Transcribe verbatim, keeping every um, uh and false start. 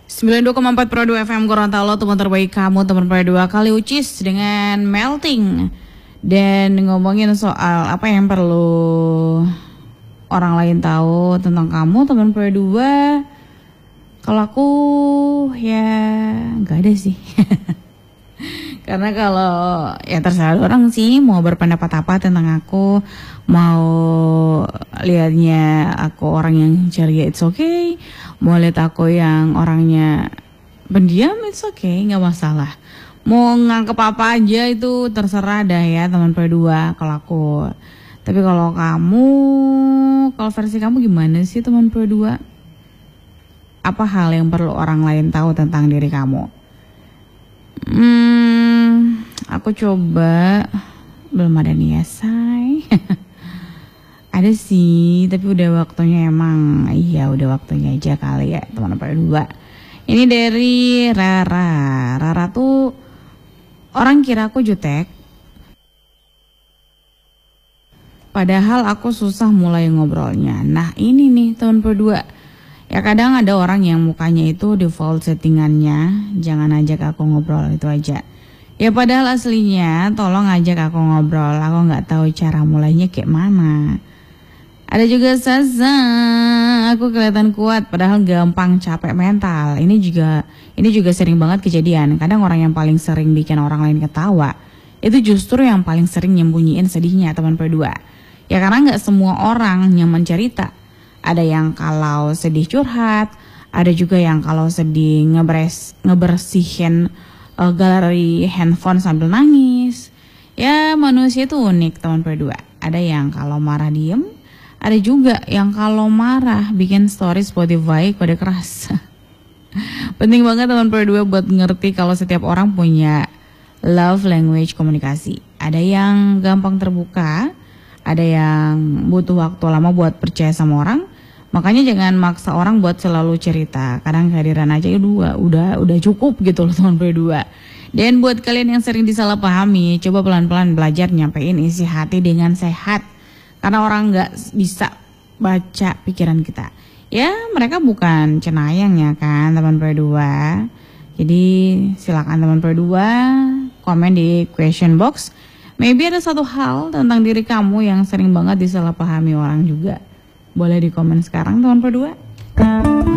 sembilan puluh dua koma empat Pro dua F M Gorontalo, teman terbaik kamu, teman Pro dua kali Ucis dengan Melting. Dan ngomongin soal apa yang perlu orang lain tahu tentang kamu, teman Pro dua. Kalau aku ya nggak ada sih. Karena kalau ya terserah orang sih mau berpendapat apa tentang aku, mau lihatnya aku orang yang ceria it's okay, mau lihat aku yang orangnya pendiam it's okay, nggak masalah. Mau nganggep apa aja itu terserah dah ya teman P dua kalau aku. Tapi kalau kamu, kalau versi kamu gimana sih teman P dua? Apa hal yang perlu orang lain tahu tentang diri kamu? Hmm, aku coba, belum ada nih ya say. Ada sih, tapi udah waktunya emang. Iya udah waktunya aja kali ya teman P dua. Ini dari Rara. Rara tuh orang kira aku jutek, padahal aku susah mulai ngobrolnya. Nah ini nih teman P dua. Ya kadang ada orang yang mukanya itu default settingannya, jangan ajak aku ngobrol, itu aja. Ya padahal aslinya tolong ajak aku ngobrol, aku nggak tahu cara mulainya kayak mana. Ada juga Saza, aku kelihatan kuat padahal gampang capek mental. Ini juga ini juga sering banget kejadian. Kadang orang yang paling sering bikin orang lain ketawa itu justru yang paling sering nyembunyiin sedihnya teman P dua. Ya karena nggak semua orang nyaman cerita. Ada yang kalau sedih curhat, ada juga yang kalau sedih ngebres, ngebersihin uh, galeri handphone sambil nangis. Ya manusia itu unik teman P dua. Ada yang kalau marah diem, ada juga yang kalau marah bikin story Spotify kode keras. Penting banget teman P dua buat ngerti kalau setiap orang punya love language komunikasi. Ada yang gampang terbuka, ada yang butuh waktu lama buat percaya sama orang. Makanya jangan maksa orang buat selalu cerita. Kadang kehadiran aja ya dua, udah udah cukup gitu loh teman P dua. Dan buat kalian yang sering disalahpahami, coba pelan-pelan belajar nyampein isi hati dengan sehat. Karena orang nggak bisa baca pikiran kita. Ya mereka bukan cenayang ya kan teman P dua. Jadi silakan teman P dua komen di question box. Maybe ada satu hal tentang diri kamu yang sering banget disalahpahami orang juga. Boleh di komen sekarang teman P dua.